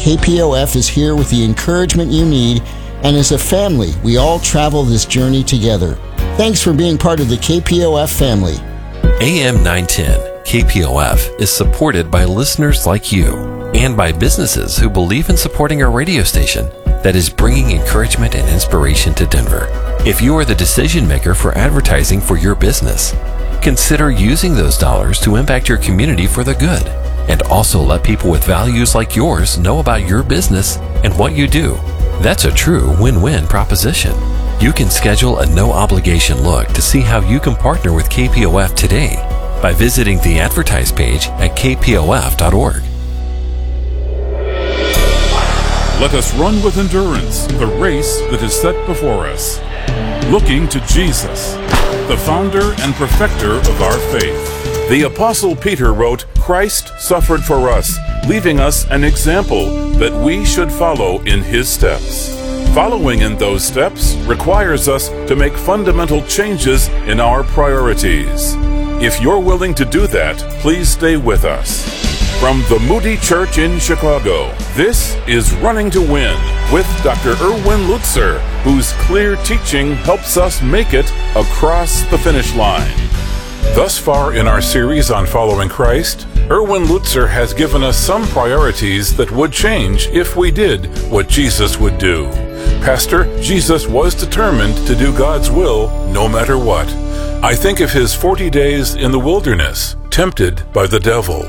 KPOF is here with the encouragement you need, and as a family, we all travel this journey together. Thanks for being part of the KPOF family. AM 910 KPOF is supported by listeners like you and by businesses who believe in supporting our radio station that is bringing encouragement and inspiration to Denver. If you are the decision maker for advertising for your business, consider using those dollars to impact your community for the good, and also let people with values like yours know about your business and what you do. That's a true win-win proposition. You can schedule a no-obligation look to see how you can partner with KPOF today by visiting the Advertise page at kpof.org. Let us run with endurance the race that is set before us, looking to Jesus, the founder and perfecter of our faith. The Apostle Peter wrote, "Christ suffered for us, leaving us an example that we should follow in his steps." Following in those steps requires us to make fundamental changes in our priorities. If you're willing to do that, please stay with us. From the Moody Church in Chicago, this is Running to Win with Dr. Erwin Lutzer, whose clear teaching helps us make it across the finish line. Thus far in our series on following Christ, Erwin Lutzer has given us some priorities that would change if we did what Jesus would do. Pastor, Jesus was determined to do God's will no matter what. I think of his 40 days in the wilderness, tempted by the devil.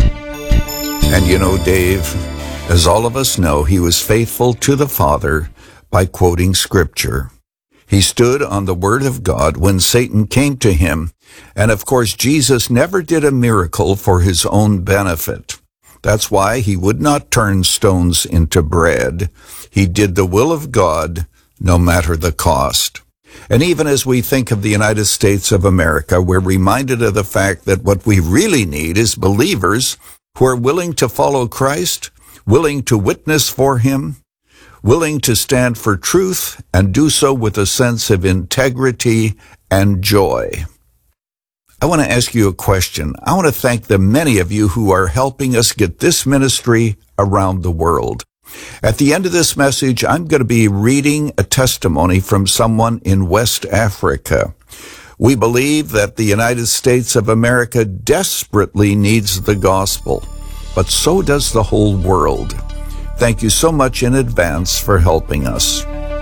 And you know, Dave, as all of us know, he was faithful to the Father by quoting Scripture. He stood on the Word of God when Satan came to him. And of course, Jesus never did a miracle for his own benefit. That's why he would not turn stones into bread. He did the will of God, no matter the cost. And even as we think of the United States of America, we're reminded of the fact that what we really need is believers who are willing to follow Christ, willing to witness for him, willing to stand for truth, and do so with a sense of integrity and joy. I want to ask you a question. I want to thank the many of you who are helping us get this ministry around the world. At the end of this message, I'm going to be reading a testimony from someone in West Africa. We believe that the United States of America desperately needs the gospel, but so does the whole world. Thank you so much in advance for helping us.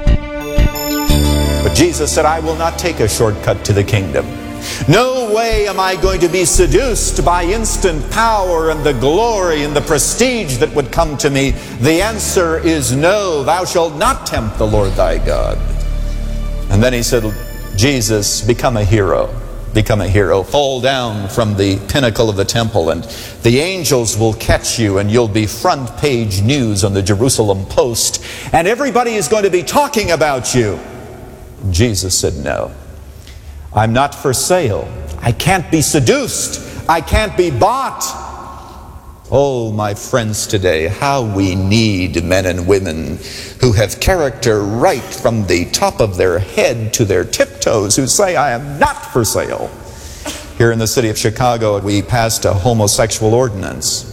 But Jesus said, I will not take a shortcut to the kingdom. No way am I going to be seduced by instant power and the glory and the prestige that would come to me. The answer is no. Thou shalt not tempt the Lord thy God. And then he said, Jesus, become a hero. Become a hero. Fall down from the pinnacle of the temple, and the angels will catch you, and you'll be front page news on the Jerusalem Post, and everybody is going to be talking about you. Jesus said, no. I'm not for sale. I can't be seduced. I can't be bought. Oh, my friends today, how we need men and women who have character right from the top of their head to their tiptoes, who say, I am not for sale. Here in the city of Chicago, we passed a homosexual ordinance.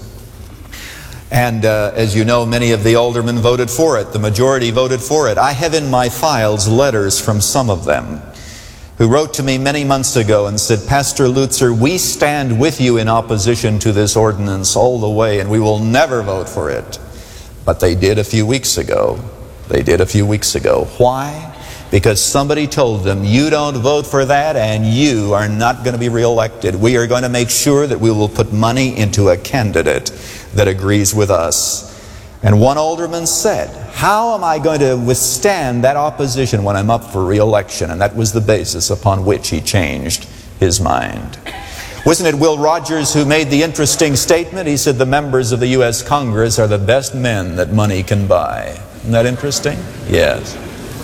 And as you know, many of the aldermen voted for it. The majority voted for it. I have in my files letters from some of them who wrote to me many months ago and said, Pastor Lutzer, we stand with you in opposition to this ordinance all the way, and we will never vote for it. But they did a few weeks ago. They did a few weeks ago. Why? Because somebody told them, you don't vote for that and you are not going to be reelected. We are going to make sure that we will put money into a candidate that agrees with us. And one alderman said, how am I going to withstand that opposition when I'm up for re-election? And that was the basis upon which he changed his mind. Wasn't it Will Rogers who made the interesting statement? He said, the members of the U.S. Congress are the best men that money can buy. Isn't that interesting? Yes.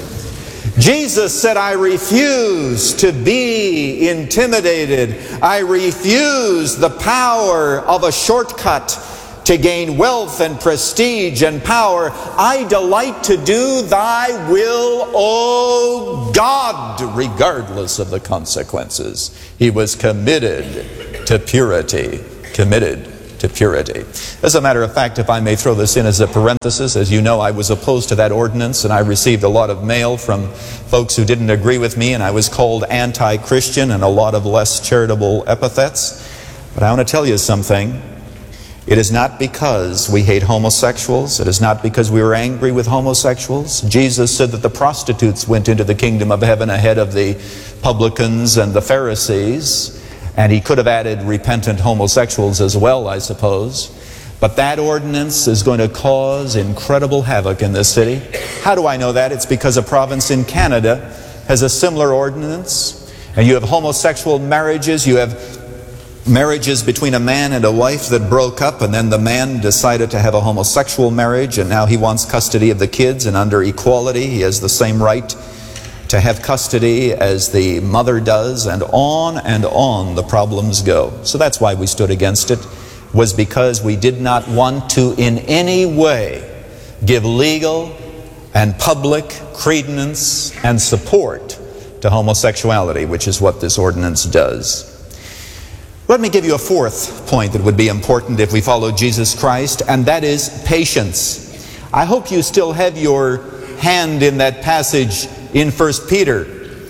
Jesus said, I refuse to be intimidated. I refuse the power of a shortcut to gain wealth and prestige and power. I delight to do thy will, O God, regardless of the consequences. He was committed to purity. Committed to purity. As a matter of fact, if I may throw this in as a parenthesis, as you know, I was opposed to that ordinance, and I received a lot of mail from folks who didn't agree with me, and I was called anti-Christian and a lot of less charitable epithets. But I want to tell you something. It is not because we hate homosexuals. It is not because we were angry with homosexuals. Jesus said that the prostitutes went into the kingdom of heaven ahead of the publicans and the Pharisees. And he could have added repentant homosexuals as well, I suppose. But that ordinance is going to cause incredible havoc in this city. How do I know that? It's because a province in Canada has a similar ordinance. And you have homosexual marriages. You have marriages between a man and a wife that broke up, and then the man decided to have a homosexual marriage, and now he wants custody of the kids, and under equality he has the same right to have custody as the mother does, and on the problems go. So that's why we stood against it, was because we did not want to in any way give legal and public credence and support to homosexuality, which is what this ordinance does. Let me give you a fourth point that would be important if we follow Jesus Christ, and that is patience. I hope you still have your hand in that passage in 1 Peter,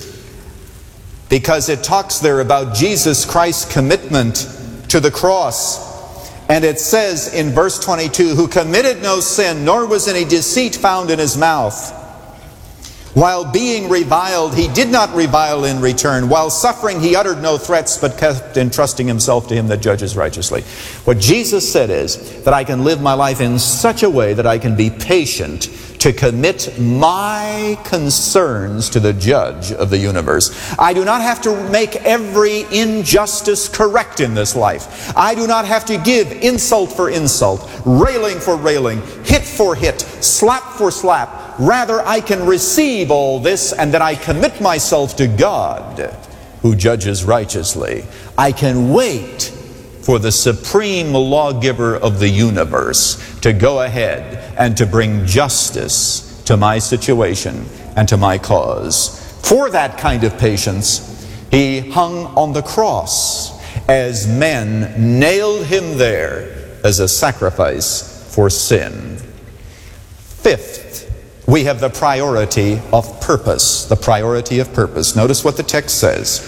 because it talks there about Jesus Christ's commitment to the cross. And it says in verse 22, who committed no sin, nor was any deceit found in his mouth. While being reviled, he did not revile in return. While suffering, he uttered no threats, but kept entrusting himself to him that judges righteously. What Jesus said is that I can live my life in such a way that I can be patient to commit my concerns to the judge of the universe. I do not have to make every injustice correct in this life. I do not have to give insult for insult, railing for railing, hit for hit, slap for slap. Rather, I can receive all this, and then I commit myself to God, who judges righteously. I can wait for the supreme lawgiver of the universe to go ahead and to bring justice to my situation and to my cause. For that kind of patience, he hung on the cross as men nailed him there as a sacrifice for sin. Fifth, we have the priority of purpose. The priority of purpose. Notice what the text says.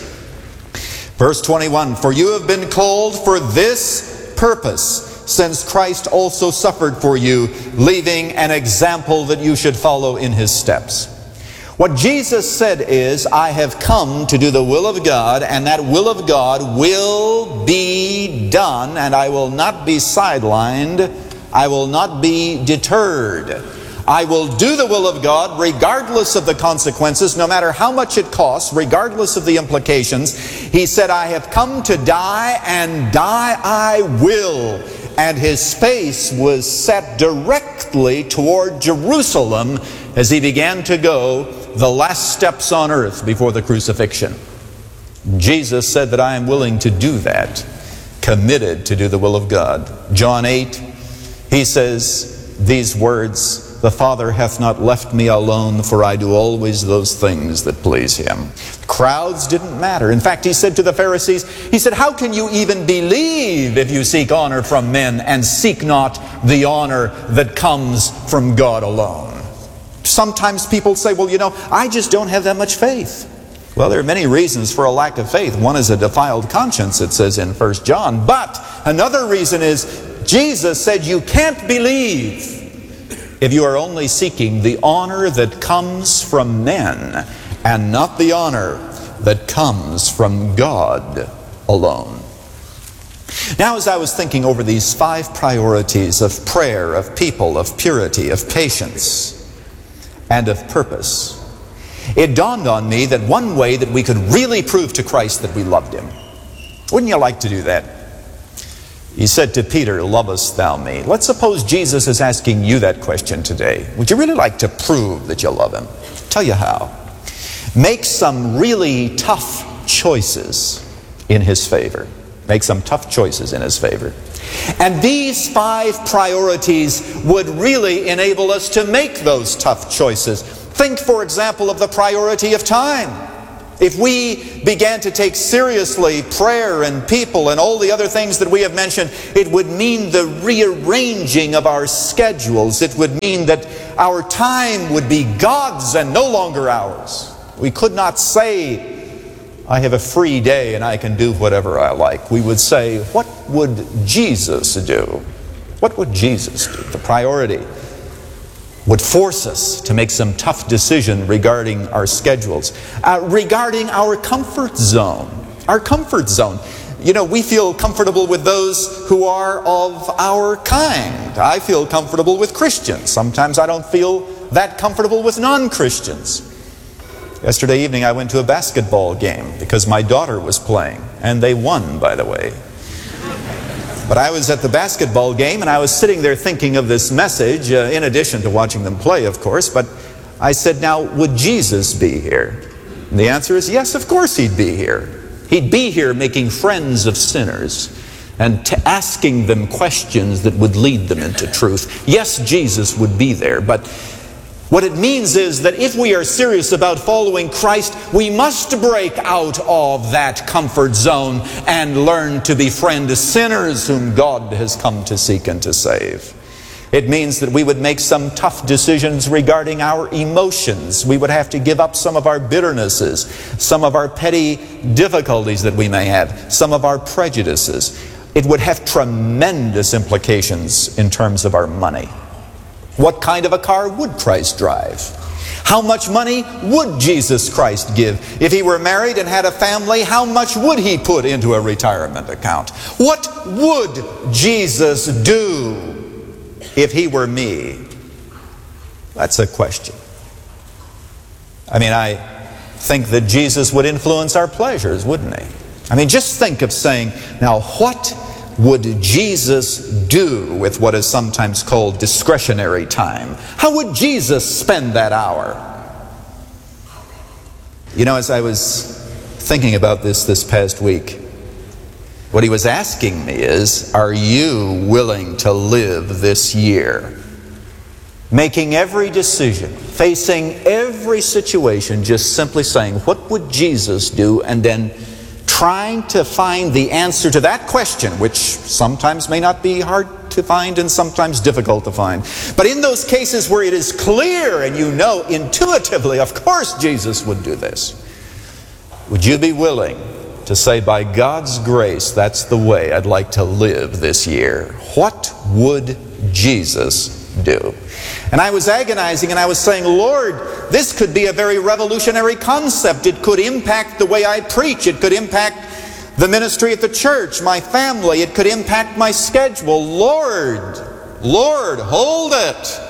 Verse 21, for you have been called for this purpose, since Christ also suffered for you, leaving an example that you should follow in his steps. What Jesus said is, I have come to do the will of God, and that will of God will be done, and I will not be sidelined. I will not be deterred. I will do the will of God regardless of the consequences, no matter how much it costs, regardless of the implications. He said, I have come to die, and die I will. And his face was set directly toward Jerusalem as he began to go the last steps on earth before the crucifixion. Jesus said that I am willing to do that, committed to do the will of God. John 8, he says these words, the Father hath not left me alone, for I do always those things that please him. Crowds didn't matter. In fact, he said to the Pharisees, he said, how can you even believe if you seek honor from men and seek not the honor that comes from God alone? Sometimes people say, well, you know, I just don't have that much faith. Well, there are many reasons for a lack of faith. One is a defiled conscience, it says in 1 John. But another reason is Jesus said you can't believe if you are only seeking the honor that comes from men and not the honor that comes from God alone. Now, as I was thinking over these 5 priorities of prayer, of people, of purity, of patience, and of purpose, it dawned on me that one way that we could really prove to Christ that we loved him. Wouldn't you like to do that? He said to Peter, lovest thou me? Let's suppose Jesus is asking you that question today. Would you really like to prove that you love him? I'll tell you how. Make some really tough choices in his favor. Make some tough choices in his favor. And these 5 priorities would really enable us to make those tough choices. Think, for example, of the priority of time. If we began to take seriously prayer and people and all the other things that we have mentioned, it would mean the rearranging of our schedules. It would mean that our time would be God's and no longer ours. We could not say, I have a free day and I can do whatever I like. We would say, what would Jesus do? What would Jesus do? The priority would force us to make some tough decision regarding our schedules, regarding our comfort zone. Our comfort zone. You know, we feel comfortable with those who are of our kind. I feel comfortable with Christians. Sometimes I don't feel that comfortable with non-Christians. Yesterday evening I went to a basketball game because my daughter was playing, and they won, by the way. But I was at the basketball game and I was sitting there thinking of this message, in addition to watching them play, of course. But I said, now, would Jesus be here? And the answer is yes, of course he'd be here. He'd be here making friends of sinners and asking them questions that would lead them into truth. Yes, Jesus would be there, but what it means is that if we are serious about following Christ, we must break out of that comfort zone and learn to befriend sinners whom God has come to seek and to save. It means that we would make some tough decisions regarding our emotions. We would have to give up some of our bitternesses, some of our petty difficulties that we may have, some of our prejudices. It would have tremendous implications in terms of our money. What kind of a car would Christ drive? How much money would Jesus Christ give? If he were married and had a family, how much would he put into a retirement account? What would Jesus do if he were me? That's a question. I mean, I think that Jesus would influence our pleasures, wouldn't he? I mean, just think of saying, now what would Jesus do with what is sometimes called discretionary time? How would Jesus spend that hour? You know, as I was thinking about this past week, what he was asking me is, are you willing to live this year? Making every decision, facing every situation, just simply saying, what would Jesus do? And then trying to find the answer to that question, which sometimes may not be hard to find and sometimes difficult to find. But in those cases where it is clear and you know intuitively, of course Jesus would do this, would you be willing to say, by God's grace, that's the way I'd like to live this year? What would Jesus do? And I was agonizing and I was saying, Lord, this could be a very revolutionary concept. It could impact the way I preach. It could impact the ministry at the church, my family. It could impact my schedule. Lord, hold it.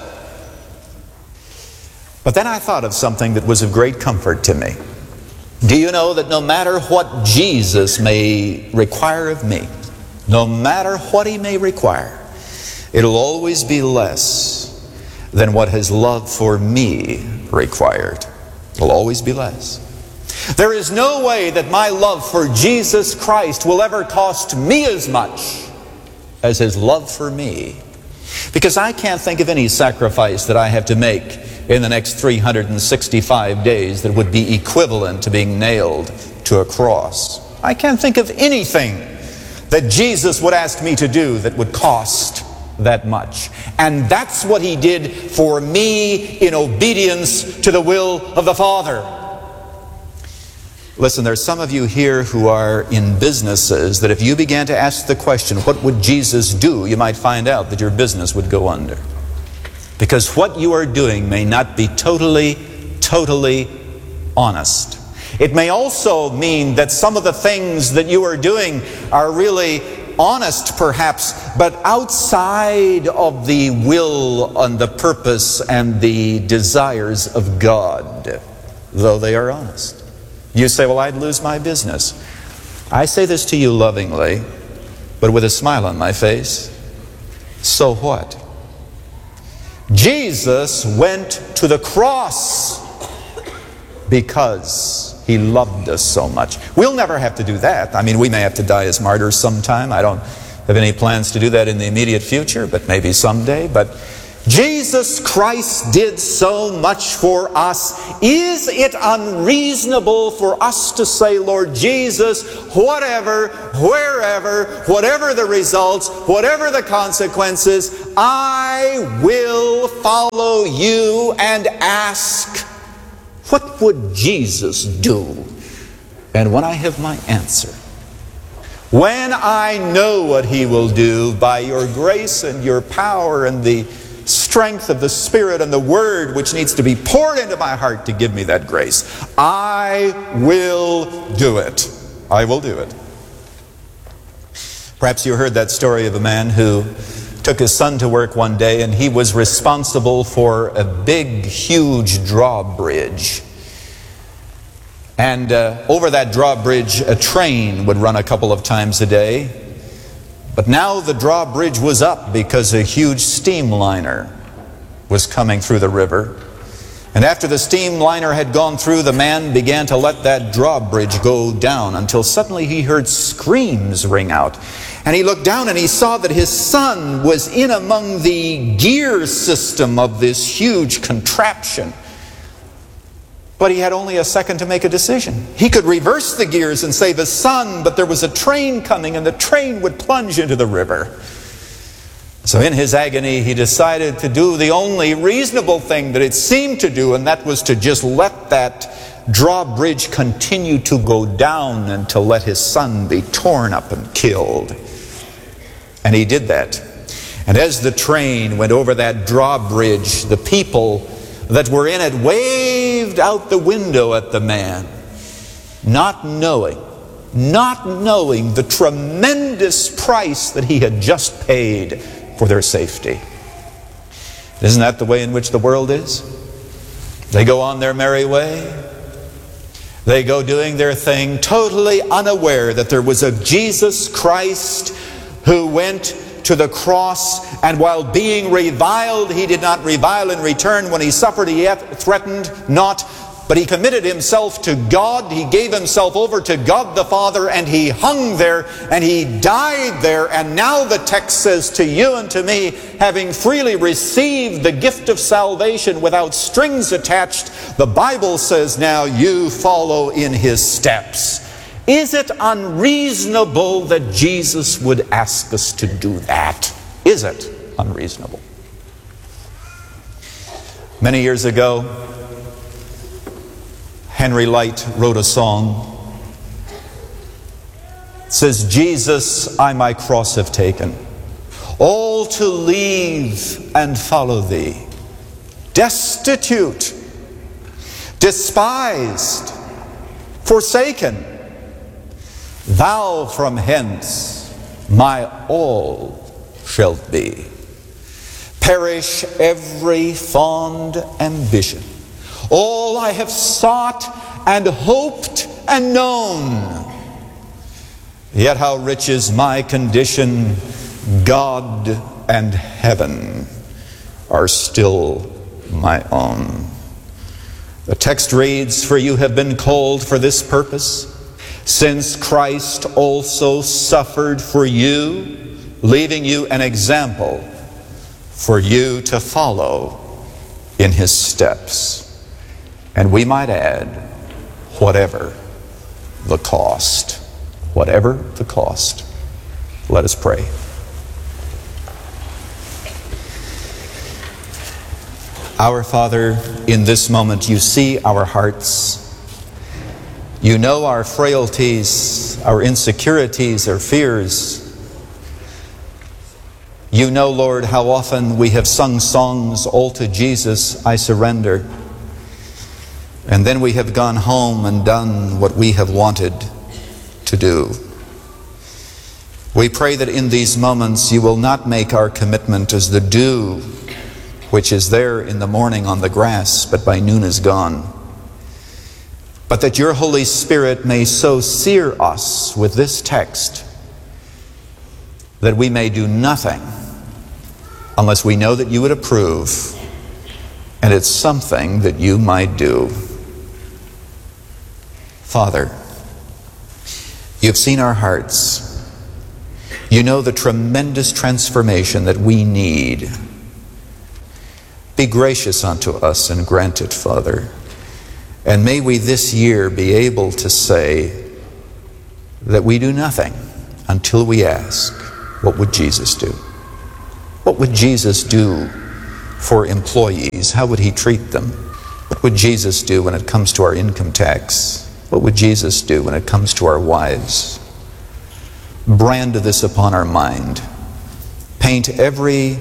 But then I thought of something that was of great comfort to me. Do you know that no matter what Jesus may require of me, no matter what he may require, it'll always be less than what his love for me required. It'll always be less. There is no way that my love for Jesus Christ will ever cost me as much as his love for me. Because I can't think of any sacrifice that I have to make in the next 365 days that would be equivalent to being nailed to a cross. I can't think of anything that Jesus would ask me to do that would cost that much. And that's what he did for me in obedience to the will of the Father. Listen, there's some of you here who are in businesses that if you began to ask the question, what would Jesus do? You might find out that your business would go under. Because what you are doing may not be totally honest. It may also mean that some of the things that you are doing are really honest perhaps, but outside of the will and the purpose and the desires of God, though they are honest. You say, well, I'd lose my business. I say this to you lovingly, but with a smile on my face. So what? Jesus went to the cross because he loved us so much. We'll never have to do that. I mean, we may have to die as martyrs sometime. I don't have any plans to do that in the immediate future, but maybe someday. But Jesus Christ did so much for us. Is it unreasonable for us to say, Lord Jesus, whatever, wherever, whatever the results, whatever the consequences, I will follow you, and ask, what would Jesus do? And when I have my answer, when I know what He will do by your grace and your power and the strength of the Spirit and the Word which needs to be poured into my heart to give me that grace, I will do it. I will do it. Perhaps you heard that story of a man who took his son to work one day, and he was responsible for a big, huge drawbridge. And over that drawbridge, a train would run a couple of times a day. But now the drawbridge was up because a huge steamliner was coming through the river. And after the steamliner had gone through, the man began to let that drawbridge go down, until suddenly he heard screams ring out. And he looked down and he saw that his son was in among the gear system of this huge contraption. But he had only a second to make a decision. He could reverse the gears and save his son, but there was a train coming and the train would plunge into the river. So in his agony, he decided to do the only reasonable thing that it seemed to do, and that was to just let that drawbridge continue to go down and to let his son be torn up and killed. And he did that. And as the train went over that drawbridge, the people that were in it waved out the window at the man, not knowing the tremendous price that he had just paid for their safety. Isn't that the way in which the world is? They go on their merry way. They go doing their thing, totally unaware that there was a Jesus Christ who went to the cross, and while being reviled, He did not revile in return. When He suffered, He threatened not, but He committed Himself to God. He gave Himself over to God the Father, and He hung there, and He died there. And now the text says to you and to me, having freely received the gift of salvation without strings attached, the Bible says now you follow in His steps. Is it unreasonable that Jesus would ask us to do that? Is it unreasonable? Many years ago, Henry Light wrote a song. It says, Jesus, I my cross have taken, all to leave and follow Thee, destitute, despised, forsaken, Thou from hence my all shalt be. Perish every fond ambition, all I have sought and hoped and known. Yet how rich is my condition, God and heaven are still my own. The text reads, for you have been called for this purpose, since Christ also suffered for you, leaving you an example for you to follow in His steps. And we might add, whatever the cost. Whatever the cost. Let us pray. Our Father, in this moment you see our hearts. You know our frailties, our insecurities, our fears. You know, Lord, how often we have sung songs, all to Jesus I surrender. And then we have gone home and done what we have wanted to do. We pray that in these moments you will not make our commitment as the dew which is there in the morning on the grass, but by noon is gone. But that your Holy Spirit may so sear us with this text that we may do nothing unless we know that you would approve, and it's something that you might do. Father, you've seen our hearts. You know the tremendous transformation that we need. Be gracious unto us and grant it, Father. And may we this year be able to say that we do nothing until we ask, what would Jesus do? What would Jesus do for employees? How would he treat them? What would Jesus do when it comes to our income tax? What would Jesus do when it comes to our wives? Brand this upon our mind. Paint every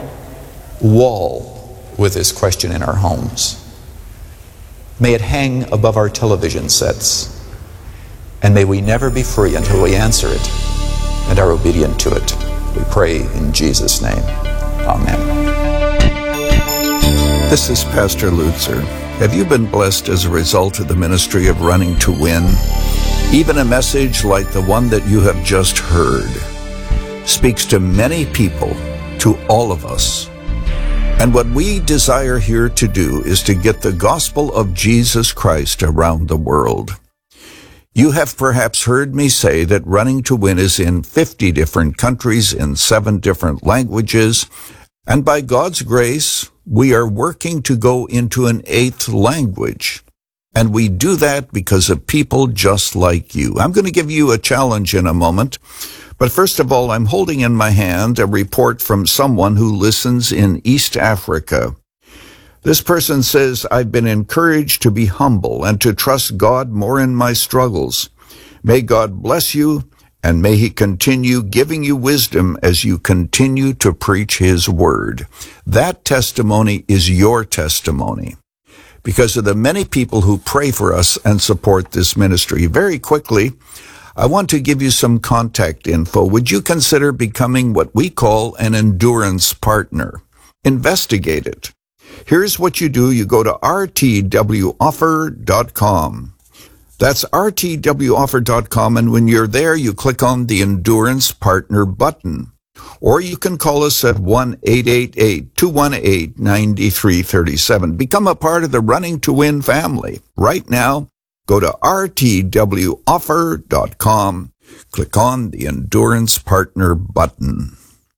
wall with this question in our homes. May it hang above our television sets. And may we never be free until we answer it and are obedient to it. We pray in Jesus' name. Amen. This is Pastor Lutzer. Have you been blessed as a result of the ministry of Running to Win? Even a message like the one that you have just heard speaks to many people, to all of us. And what we desire here to do is to get the gospel of Jesus Christ around the world. You have perhaps heard me say that Running to Win is in 50 different countries in 7 different languages, and by God's grace, we are working to go into an 8th language. And we do that because of people just like you. I'm going to give you a challenge in a moment. But first of all, I'm holding in my hand a report from someone who listens in East Africa. This person says, I've been encouraged to be humble and to trust God more in my struggles. May God bless you, and may he continue giving you wisdom as you continue to preach his word. That testimony is your testimony because of the many people who pray for us and support this ministry. Very quickly, I want to give you some contact info. Would you consider becoming what we call an endurance partner? Investigate it. Here's what you do. You go to rtwoffer.com. That's rtwoffer.com, and when you're there, you click on the Endurance Partner button. Or you can call us at 1-888-218-9337. Become a part of the Running to Win family. Right now, go to rtwoffer.com. Click on the Endurance Partner button.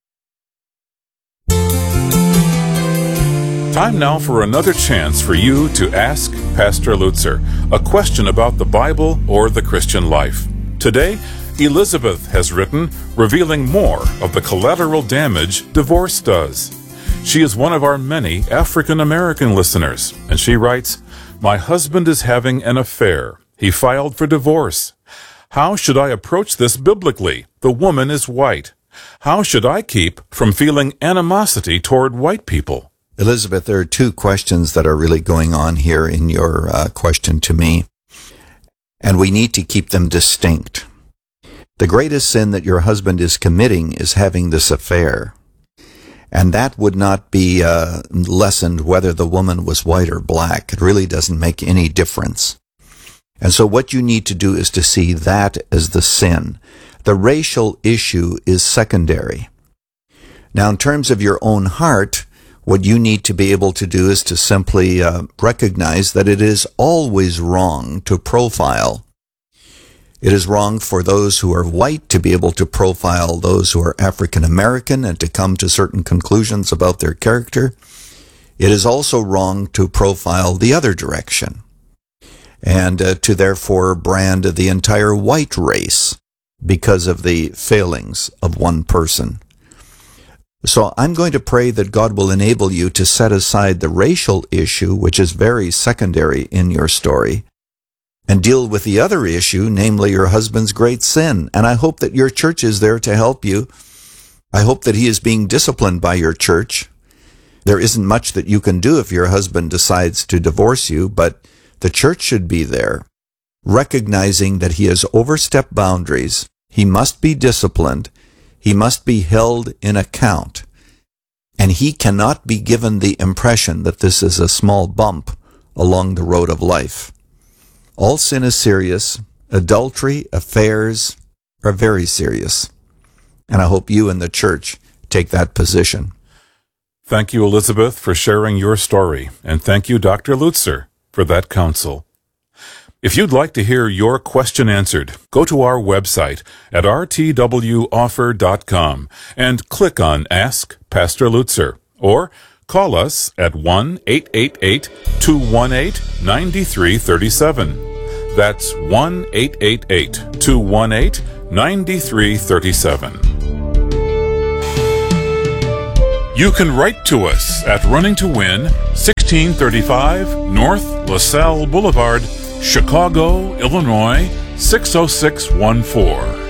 Time now for another chance for you to ask Pastor Lutzer a question about the Bible or the Christian life. Today, Elizabeth has written, revealing more of the collateral damage divorce does. She is one of our many African American listeners, and she writes, "My husband is having an affair. He filed for divorce. How should I approach this biblically? The woman is white. How should I keep from feeling animosity toward white people?" Elizabeth, there are 2 questions that are really going on here in your question to me, and we need to keep them distinct. The greatest sin that your husband is committing is having this affair, and that would not be lessened whether the woman was white or black. It really doesn't make any difference. And so what you need to do is to see that as the sin. The racial issue is secondary. Now, in terms of your own heart, what you need to be able to do is to simply recognize that it is always wrong to profile. It is wrong for those who are white to be able to profile those who are African American and to come to certain conclusions about their character. It is also wrong to profile the other direction and to therefore brand the entire white race because of the failings of one person. So I'm going to pray that God will enable you to set aside the racial issue, which is very secondary in your story, and deal with the other issue, namely your husband's great sin. And I hope that your church is there to help you. I hope that he is being disciplined by your church. There isn't much that you can do if your husband decides to divorce you, but the church should be there, recognizing that he has overstepped boundaries. He must be disciplined. He must be held in account, and he cannot be given the impression that this is a small bump along the road of life. All sin is serious. Adultery, affairs are very serious, and I hope you and the church take that position. Thank you, Elizabeth, for sharing your story, and thank you, Dr. Lutzer, for that counsel. If you'd like to hear your question answered, go to our website at rtwoffer.com and click on Ask Pastor Lutzer, or call us at 1-888-218-9337. That's 1-888-218-9337. You can write to us at Running to Win, 1635 North LaSalle Boulevard, Chicago, Illinois, 60614.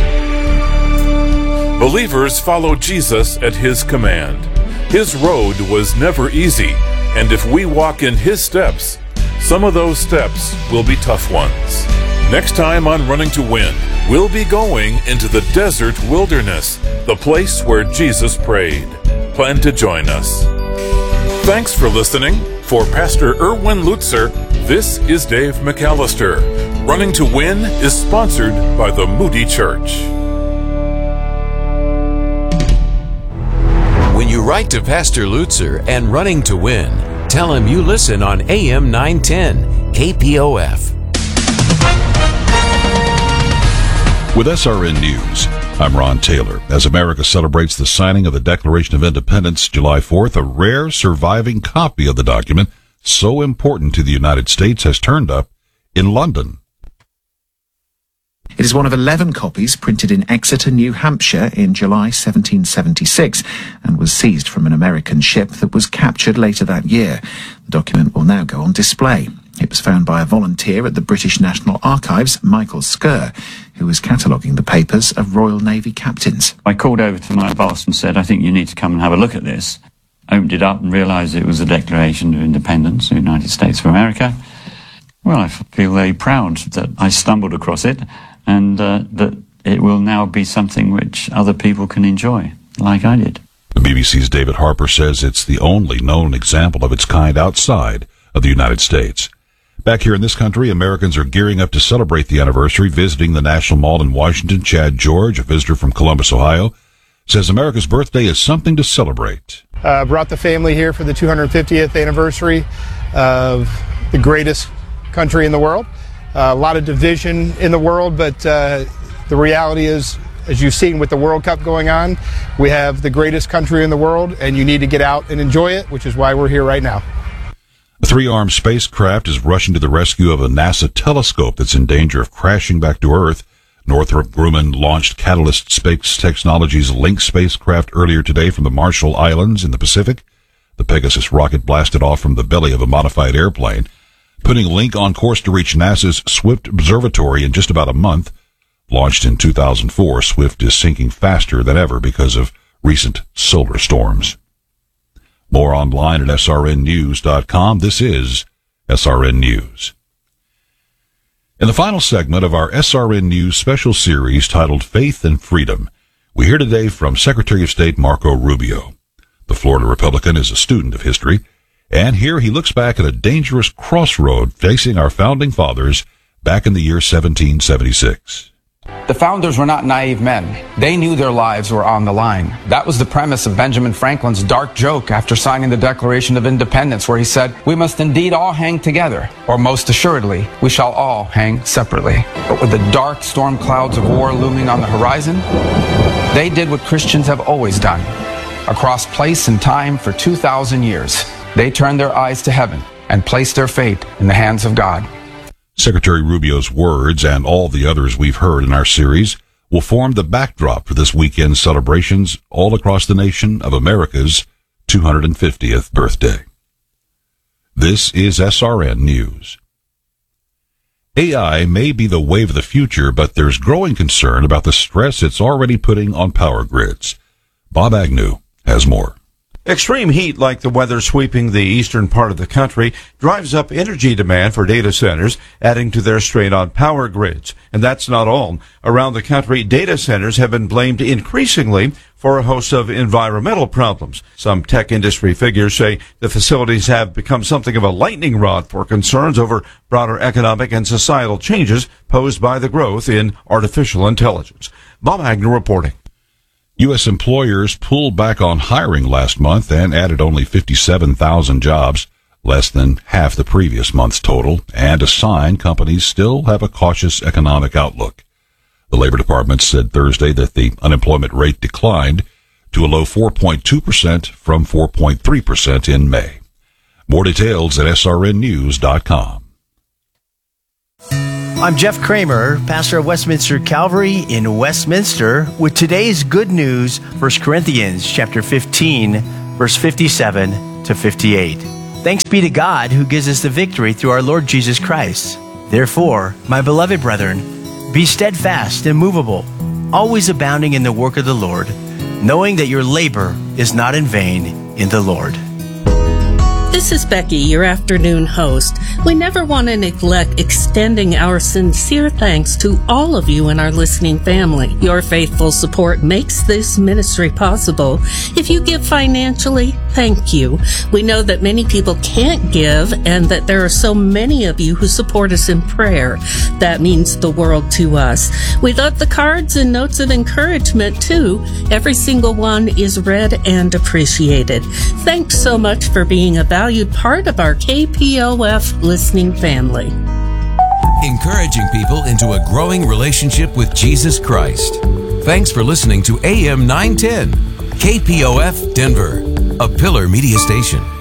Believers follow Jesus at His command. His road was never easy, and if we walk in His steps, some of those steps will be tough ones. Next time on Running to Win, we'll be going into the desert wilderness, the place where Jesus prayed. Plan to join us. Thanks for listening. For Pastor Erwin Lutzer, this is Dave McAllister. Running to Win is sponsored by the Moody Church. When you write to Pastor Lutzer and Running to Win, tell him you listen on AM 910 KPOF. With SRN News, I'm Ron Taylor. As America celebrates the signing of the Declaration of Independence July 4th, a rare surviving copy of the document, so important to the United States, has turned up in London. It is one of 11 copies printed in Exeter, New Hampshire in July 1776 and was seized from an American ship that was captured later that year. The document will now go on display. It was found by a volunteer at the British National Archives, Michael Skerr, who was cataloguing the papers of Royal Navy captains. I called over to my boss and said, I think you need to come and have a look at this. Opened it up and realised it was a Declaration of Independence of the United States of America. Well, I feel very proud that I stumbled across it and that it will now be something which other people can enjoy, like I did. The BBC's David Harper says it's the only known example of its kind outside of the United States. Back here in this country, Americans are gearing up to celebrate the anniversary, visiting the National Mall in Washington. Chad George, a visitor from Columbus, Ohio, says America's birthday is something to celebrate. Brought the family here for the 250th anniversary of the greatest country in the world. A lot of division in the world, but the reality is, as you've seen with the World Cup going on, we have the greatest country in the world, and you need to get out and enjoy it, which is why we're here right now. A 3-armed spacecraft is rushing to the rescue of a NASA telescope that's in danger of crashing back to Earth. Northrop Grumman launched Catalyst Space Technologies Link spacecraft earlier today from the Marshall Islands in the Pacific. The Pegasus rocket blasted off from the belly of a modified airplane, putting Link on course to reach NASA's Swift Observatory in just about a month. Launched in 2004, Swift is sinking faster than ever because of recent solar storms. More online at srnnews.com. This is SRN News. In the final segment of our SRN News special series titled Faith and Freedom, we hear today from Secretary of State Marco Rubio. The Florida Republican is a student of history, and here he looks back at a dangerous crossroad facing our founding fathers back in the year 1776. The founders were not naive men. They knew their lives were on the line. That was the premise of Benjamin Franklin's dark joke after signing the Declaration of Independence, where he said, "We must indeed all hang together, or most assuredly, we shall all hang separately." But with the dark storm clouds of war looming on the horizon, they did what Christians have always done. Across place and time for 2,000 years, they turned their eyes to heaven and placed their fate in the hands of God. Secretary Rubio's words and all the others we've heard in our series will form the backdrop for this weekend's celebrations all across the nation of America's 250th birthday. This is SRN News. AI may be the wave of the future, but there's growing concern about the stress it's already putting on power grids. Bob Agnew has more. Extreme heat, like the weather sweeping the eastern part of the country, drives up energy demand for data centers, adding to their strain on power grids. And that's not all. Around the country, data centers have been blamed increasingly for a host of environmental problems. Some tech industry figures say the facilities have become something of a lightning rod for concerns over broader economic and societal changes posed by the growth in artificial intelligence. Bob Agnew reporting. U.S. employers pulled back on hiring last month and added only 57,000 jobs, less than half the previous month's total, and a sign companies still have a cautious economic outlook. The Labor Department said Thursday that the unemployment rate declined to a low 4.2% from 4.3% in May. More details at srnnews.com. I'm Jeff Kramer, pastor of Westminster Calvary in Westminster, with today's good news, 1 Corinthians chapter 15, verse 57 to 58. Thanks be to God who gives us the victory through our Lord Jesus Christ. Therefore, my beloved brethren, be steadfast, immovable, always abounding in the work of the Lord, knowing that your labor is not in vain in the Lord. This is Becky, your afternoon host. We never want to neglect extending our sincere thanks to all of you in our listening family. Your faithful support makes this ministry possible. If you give financially, thank you. We know that many people can't give and that there are so many of you who support us in prayer. That means the world to us. We love the cards and notes of encouragement too. Every single one is read and appreciated. Thanks so much for being a valued part of our KPOF listening family. Encouraging people into a growing relationship with Jesus Christ. Thanks for listening to AM 910, KPOF Denver, a Pillar Media Station.